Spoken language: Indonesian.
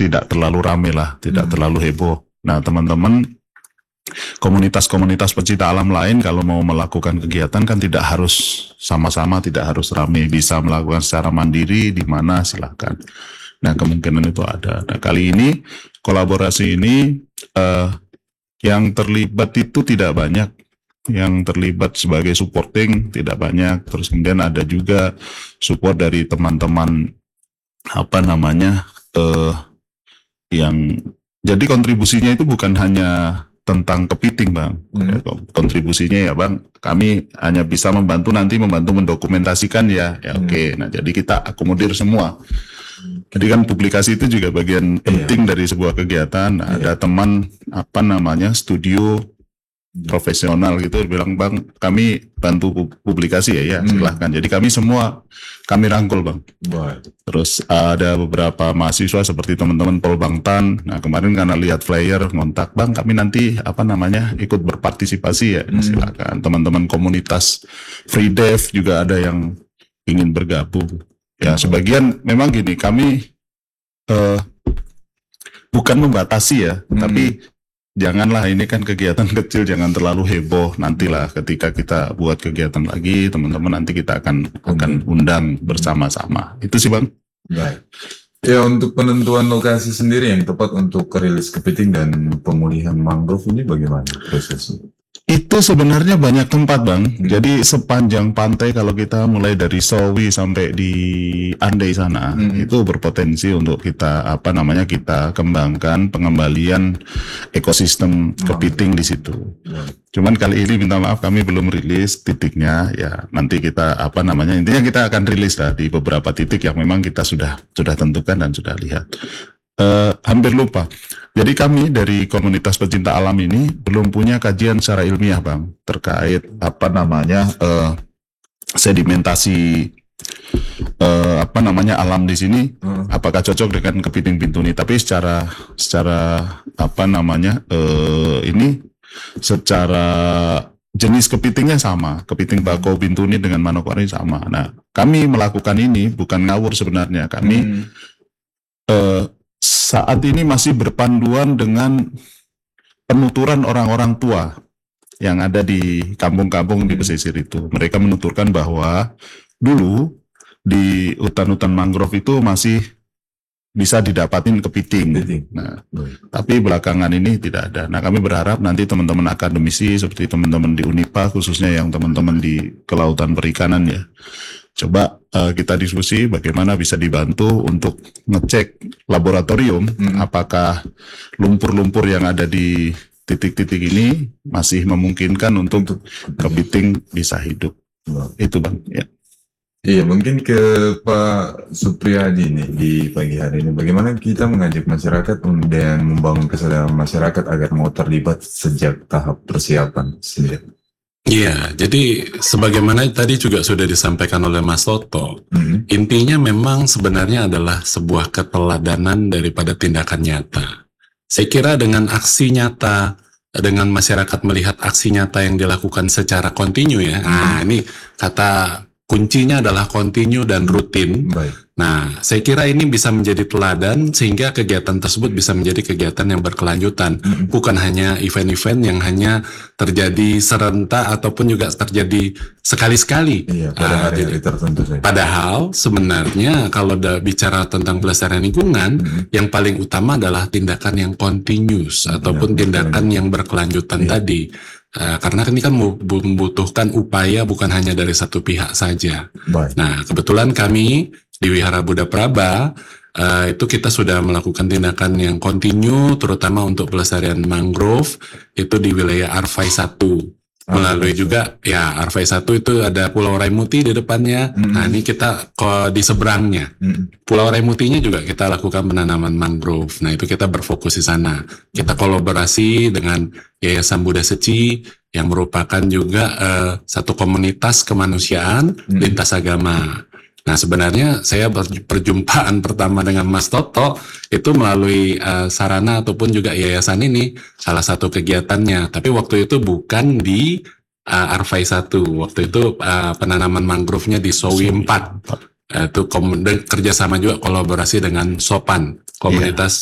tidak terlalu rame lah, tidak terlalu heboh. Nah, teman-teman komunitas-komunitas pecinta alam lain kalau mau melakukan kegiatan kan tidak harus sama-sama, tidak harus rame, bisa melakukan secara mandiri di mana silahkan. Nah, kemungkinan itu ada. Nah, kali ini kolaborasi ini yang terlibat itu tidak banyak, yang terlibat sebagai supporting tidak banyak. Terus kemudian ada juga support dari teman-teman yang jadi kontribusinya itu bukan hanya tentang kepiting, Bang. Kontribusinya ya, Bang, kami hanya bisa membantu mendokumentasikan ya oke. Nah, jadi kita akomodir semua. Jadi kan publikasi itu juga bagian penting dari sebuah kegiatan. Nah, ada teman studio profesional gitu bilang, Bang, kami bantu publikasi ya silahkan. Jadi kami rangkul, Bang. Terus ada beberapa mahasiswa seperti teman-teman Polbangtan. Nah, kemarin karena lihat flyer ngontak, Bang, kami nanti ikut berpartisipasi ya silahkan. Teman-teman komunitas Free Dev juga ada yang ingin bergabung. Ya, sebagian memang gini, kami bukan membatasi ya, tapi janganlah, ini kan kegiatan kecil, jangan terlalu heboh. Nantilah ketika kita buat kegiatan lagi, teman-teman, nanti kita akan undang bersama-sama. Itu sih, Bang. Baik. Ya, untuk penentuan lokasi sendiri yang tepat untuk rilis kepiting dan pemulihan mangrove ini bagaimana prosesnya? Itu sebenarnya banyak tempat, Bang. Jadi sepanjang pantai kalau kita mulai dari Sowi sampai di Andai sana, itu berpotensi untuk kita kita kembangkan pengembalian ekosistem kepiting di situ. Cuman kali ini minta maaf kami belum rilis titiknya ya. Nanti kita intinya kita akan rilis lah di beberapa titik yang memang kita sudah tentukan dan sudah lihat. Hampir lupa. Jadi kami dari komunitas pecinta alam ini belum punya kajian secara ilmiah, Bang, terkait sedimentasi alam di sini, apakah cocok dengan kepiting bintuni. Tapi secara jenis kepitingnya sama, kepiting bakau bintuni dengan manokwari sama. Nah, kami melakukan ini bukan ngawur sebenarnya. Kami saat ini masih berpanduan dengan penuturan orang-orang tua yang ada di kampung-kampung di pesisir itu. Mereka menuturkan bahwa dulu di hutan-hutan mangrove itu masih bisa didapatin kepiting. Nah, tapi belakangan ini tidak ada. Nah, kami berharap nanti teman-teman akademisi seperti teman-teman di Unipa, khususnya yang teman-teman di kelautan perikanan ya, coba kita diskusi bagaimana bisa dibantu untuk ngecek laboratorium apakah lumpur-lumpur yang ada di titik-titik ini masih memungkinkan untuk kepiting bisa hidup. Itu, Bang. Ya. Iya, mungkin ke Pak Supriyadi nih di pagi hari ini. Bagaimana kita mengajak masyarakat dan membangun kesadaran masyarakat agar mau terlibat sejak tahap persiapan sendiri? Iya, jadi sebagaimana tadi juga sudah disampaikan oleh Mas Toto, intinya memang sebenarnya adalah sebuah keteladanan daripada tindakan nyata. Saya kira dengan aksi nyata, dengan masyarakat melihat aksi nyata yang dilakukan secara kontinu ya, nah ini kata kuncinya adalah kontinu dan rutin. Nah, saya kira ini bisa menjadi teladan sehingga kegiatan tersebut bisa menjadi kegiatan yang berkelanjutan. Bukan hanya event-event yang hanya terjadi serentak ataupun juga terjadi sekali-sekali. Iya, pada hari-hari tertentu saja. Padahal sebenarnya kalau bicara tentang pelestarian lingkungan, yang paling utama adalah tindakan yang continuous ataupun tindakan yang berkelanjutan tadi. Karena ini kan membutuhkan upaya bukan hanya dari satu pihak saja. Nah, kebetulan kami di Wihara Buddha Praba itu kita sudah melakukan tindakan yang kontinu, terutama untuk pelestarian mangrove itu di wilayah Arfai 1. Melalui juga ya Arfai 1 itu ada Pulau Raimuti di depannya. Nah, ini kita di seberangnya. Pulau Raimutinya juga kita lakukan penanaman mangrove. Nah, itu kita berfokus di sana. Kita kolaborasi dengan Yayasan Buddha Seci yang merupakan juga satu komunitas kemanusiaan lintas agama. Nah, sebenarnya saya perjumpaan pertama dengan Mas Toto itu melalui sarana ataupun juga yayasan ini salah satu kegiatannya. Tapi waktu itu bukan di Arfai 1. Waktu itu penanaman mangrove-nya di Sowi 4. Itu kerjasama juga kolaborasi dengan Sopan, komunitas